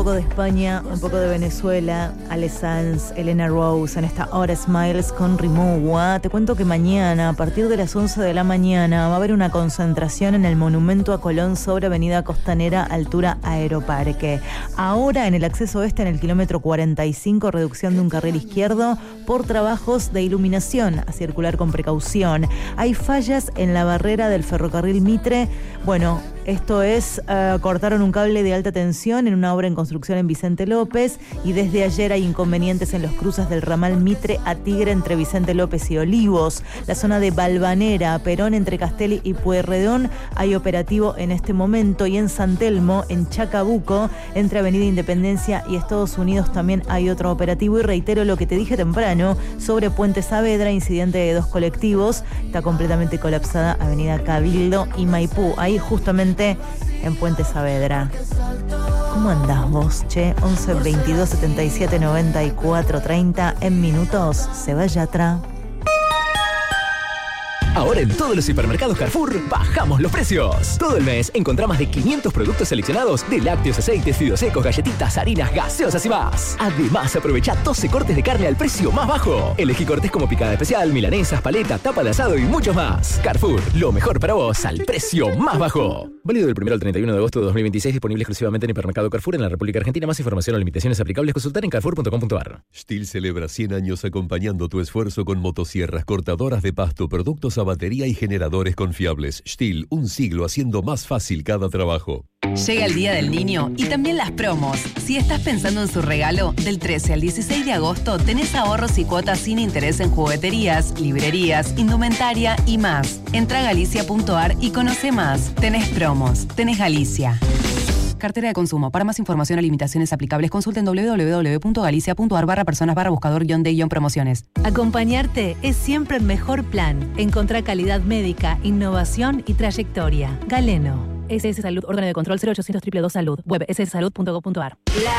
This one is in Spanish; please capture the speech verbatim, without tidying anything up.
poco de España, un poco de Venezuela, Ale Sanz, Elena Rose en esta hora Smiles con Rimowa. Te cuento que mañana, a partir de las once de la mañana, va a haber una concentración en el Monumento a Colón sobre Avenida Costanera, altura Aeroparque. Ahora en el acceso este, en el kilómetro cuarenta y cinco, reducción de un carril izquierdo por trabajos de iluminación, a circular con precaución. Hay fallas en la barrera del ferrocarril Mitre. Bueno, esto es, uh, cortaron un cable de alta tensión en una obra en construcción en Vicente López, y desde ayer hay inconvenientes en los cruces del ramal Mitre a Tigre entre Vicente López y Olivos. La zona de Balvanera, Perón entre Castelli y Pueyrredón hay operativo en este momento, y en San Telmo, en Chacabuco, entre Avenida Independencia y Estados Unidos también hay otro operativo. Y reitero lo que te dije temprano sobre Puente Saavedra, incidente de dos colectivos, está completamente colapsada Avenida Cabildo y Maipú, ahí justamente en Puente Saavedra. ¿Cómo andás vos, che? once, veintidós, setenta y siete, noventa y cuatro, treinta. En minutos se va Yatra. Ahora en todos los hipermercados Carrefour bajamos los precios. Todo el mes encontrá más de quinientos productos seleccionados de lácteos, aceites, fideos secos, galletitas, harinas, gaseosas y más. Además, aprovecha doce cortes de carne al precio más bajo. Elegí cortes como picada especial, milanesas, paleta, tapa de asado y muchos más. Carrefour, lo mejor para vos al precio más bajo. Válido del primero al treinta y uno de agosto de dos mil veintiséis, disponible exclusivamente en hipermercado Carrefour en la República Argentina. Más información o limitaciones aplicables, consultar en carrefour punto com punto ar. Stihl celebra cien años acompañando tu esfuerzo con motosierras, cortadoras de pasto, productos a batería y generadores confiables. Stihl, un siglo haciendo más fácil cada trabajo. Llega el Día del Niño y también las promos. Si estás pensando en su regalo, del trece al dieciséis de agosto tenés ahorros y cuotas sin interés en jugueterías, librerías, indumentaria y más. Entra a galicia punto ar y conoce más. Tenés promos, tenés Galicia. Cartera de consumo. Para más información o limitaciones aplicables, consulten doble u doble u doble u punto galicia punto ar barra personas barra buscador guión de guión promociones. Acompañarte es siempre el mejor plan. Encontrá calidad médica, innovación y trayectoria. Galeno. S S Salud, órgano de control cero ochocientos dos dos dos Salud. Web ss salud punto gov punto ar.